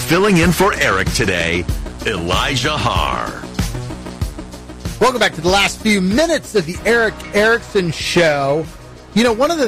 filling in for Eric today, Elijah Haar. Welcome back to the last few minutes of the Eric Erickson Show. You know, one of the